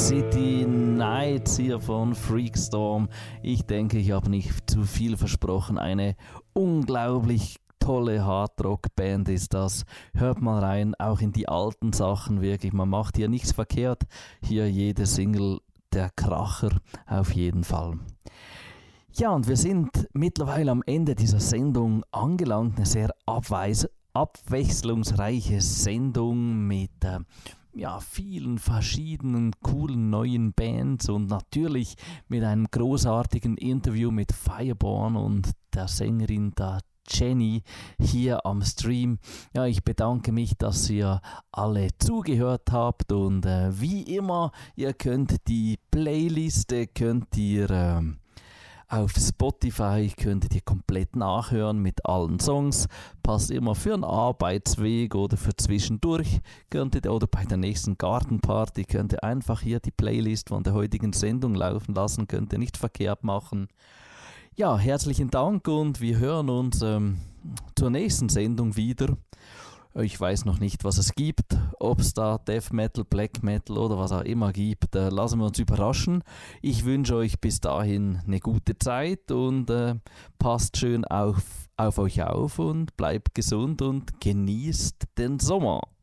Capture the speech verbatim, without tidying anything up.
City Nights hier von Freakstorm. Ich denke, ich habe nicht zu viel versprochen. Eine unglaublich tolle Hardrock-Band ist das. Hört mal rein, auch in die alten Sachen wirklich. Man macht hier nichts verkehrt. Hier jede Single der Kracher auf jeden Fall. Ja, und wir sind mittlerweile am Ende dieser Sendung angelangt. Eine sehr abweis- abwechslungsreiche Sendung mit äh, ja, vielen verschiedenen coolen neuen Bands und natürlich mit einem großartigen Interview mit Fireborn und der Sängerin da Jenny hier am Stream. Ja, ich bedanke mich, dass ihr alle zugehört habt und äh, wie immer, ihr könnt die Playliste, könnt ihr äh, auf Spotify, könnt ihr komplett nachhören mit allen Songs. Passt immer für einen Arbeitsweg oder für zwischendurch. Könnt ihr, oder bei der nächsten Gartenparty könnt ihr einfach hier die Playlist von der heutigen Sendung laufen lassen. Könnt ihr nicht verkehrt machen. Ja, herzlichen Dank und wir hören uns ähm, zur nächsten Sendung wieder. Ich weiß noch nicht, was es gibt, ob es da Death Metal, Black Metal oder was auch immer gibt. Äh, lassen wir uns überraschen. Ich wünsche euch bis dahin eine gute Zeit und äh, passt schön auf, auf euch auf und bleibt gesund und genießt den Sommer.